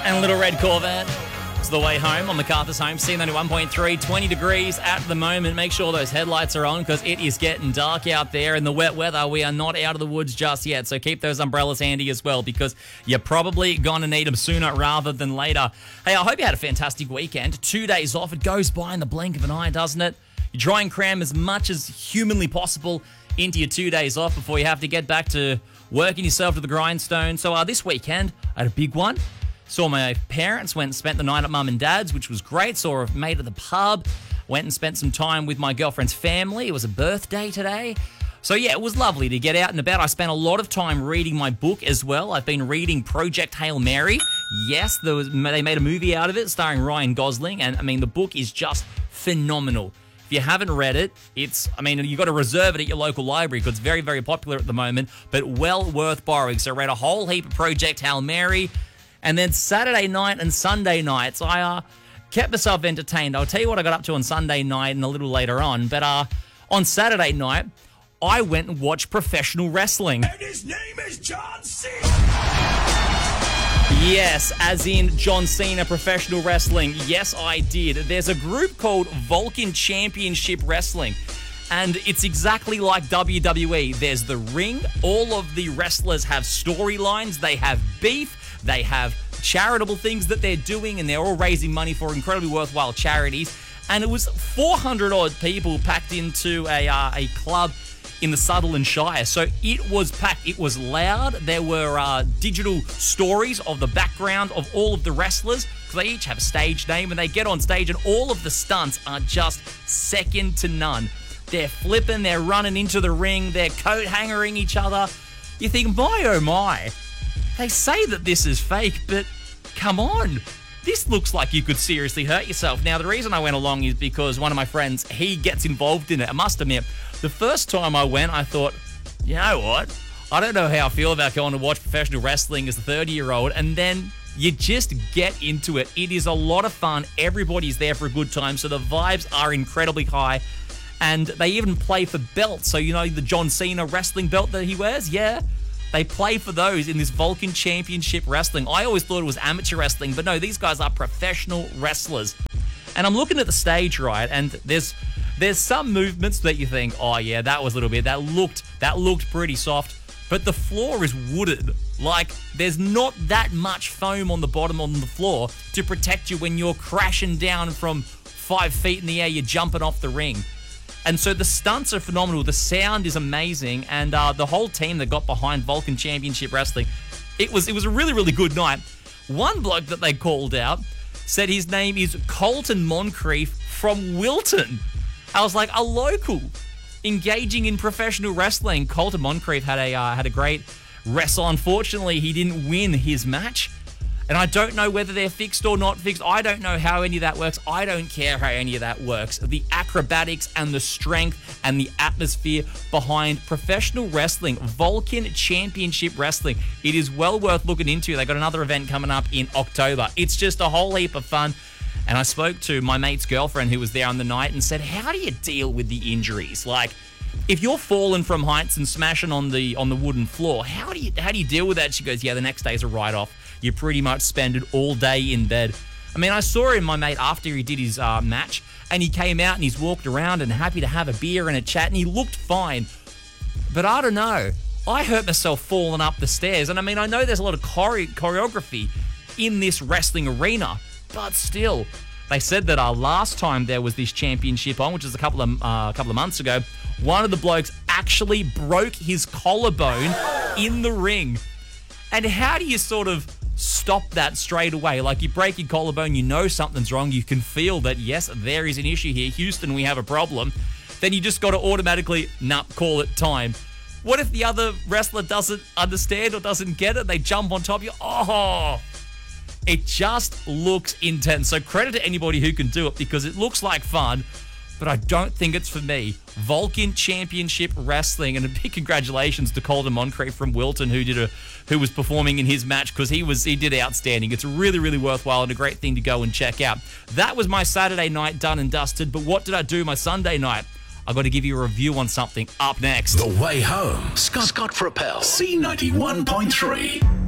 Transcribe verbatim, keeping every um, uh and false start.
and Little Red Corvette. It's the way home on MacArthur's Home. C ninety-one point three, twenty degrees at the moment. Make sure those headlights are on because it is getting dark out there. In the wet weather, we are not out of the woods just yet. So keep those umbrellas handy as well because you're probably going to need them sooner rather than later. Hey, I hope you had a fantastic weekend. Two days off. It goes by in the blink of an eye, doesn't it? You try and cram as much as humanly possible into your two days off before you have to get back to working yourself to the grindstone. So uh, this weekend, I had a big one. Saw my parents, went and spent the night at mum and dad's, which was great. Saw a mate at the pub, went and spent some time with my girlfriend's family. It was a birthday today. So yeah, it was lovely to get out and about. I spent a lot of time reading my book as well. I've been reading Project Hail Mary. Yes, there was, they made a movie out of it starring Ryan Gosling. And I mean, the book is just phenomenal. If you haven't read it, it's, I mean, you've got to reserve it at your local library because it's very, very popular at the moment, but well worth borrowing. So I read a whole heap of Project Hail Mary. And then Saturday night and Sunday nights, I uh, kept myself entertained. I'll tell you what I got up to on Sunday night and a little later on. But uh, on Saturday night, I went and watched professional wrestling. And his name is John Cena. Yes, as in John Cena Professional Wrestling. Yes, I did. There's a group called Vulcan Championship Wrestling. And it's exactly like W W E. There's the ring. All of the wrestlers have storylines. They have beef. They have charitable things that they're doing, and they're all raising money for incredibly worthwhile charities. And it was four hundred odd people packed into a uh, a club in the Sutherland Shire. So it was packed. It was loud. There were uh, digital stories of the background of all of the wrestlers because they each have a stage name, and they get on stage, and all of the stunts are just second to none. They're flipping. They're running into the ring. They're coat hangering each other. You think, my oh my. They say that this is fake, but come on. This looks like you could seriously hurt yourself. Now, the reason I went along is because one of my friends, he gets involved in it. I must admit, the first time I went, I thought, you know what? I don't know how I feel about going to watch professional wrestling as a thirty-year-old. And then you just get into it. It is a lot of fun. Everybody's there for a good time. So the vibes are incredibly high. And they even play for belts. So, you know, the John Cena wrestling belt that he wears? Yeah. They play for those in this Vulcan Championship Wrestling. I always thought it was amateur wrestling, but no, these guys are professional wrestlers. And I'm looking at the stage, right, and there's there's some movements that you think, oh yeah, that was a little bit, that looked that looked pretty soft, but the floor is wooded. Like, there's not that much foam on the bottom on the floor to protect you when you're crashing down from five feet in the air, you're jumping off the ring. And so the stunts are phenomenal. The sound is amazing. And uh, the whole team that got behind Vulcan Championship Wrestling, it was it was a really, really good night. One bloke that they called out said his name is Colton Moncrief from Wilton. I was like, a local engaging in professional wrestling. Colton Moncrief had a, uh, had a great wrestle. Unfortunately, he didn't win his match. And I don't know whether they're fixed or not fixed. I don't know how any of that works. I don't care how any of that works. The acrobatics and the strength and the atmosphere behind professional wrestling, Vulcan Championship Wrestling, it is well worth looking into. They got another event coming up in October. It's just a whole heap of fun. And I spoke to my mate's girlfriend who was there on the night and said, how do you deal with the injuries? Like, if you're falling from heights and smashing on the on the wooden floor, how do you how do you deal with that? She goes, yeah, the next day's a write-off. You pretty much spend it all day in bed. I mean, I saw him, my mate, after he did his uh, match, and he came out and he's walked around and happy to have a beer and a chat, and he looked fine. But I don't know. I hurt myself falling up the stairs, and I mean, I know there's a lot of chore- choreography in this wrestling arena, but still, they said that our uh, last time there was this championship on, which was a couple of uh, a couple of months ago, one of the blokes actually broke his collarbone in the ring. And how do you sort of stop that straight away? Like, you break your collarbone, you know something's wrong, you can feel that, yes, there is an issue here. Houston, we have a problem. Then you just got to automatically, nah, call it time. What if the other wrestler doesn't understand or doesn't get it? They jump on top of you. Oh, it just looks intense. So credit to anybody who can do it because it looks like fun, but I don't think it's for me. Vulcan Championship Wrestling, and a big congratulations to Colton Moncrief from Wilton who did a who was performing in his match because he was he did outstanding. It's really, really worthwhile and a great thing to go and check out. That was my Saturday night done and dusted, but what did I do my Sunday night? I've got to give you a review on something up next. The Way Home. Scott, Scott Frappel. C ninety-one point three.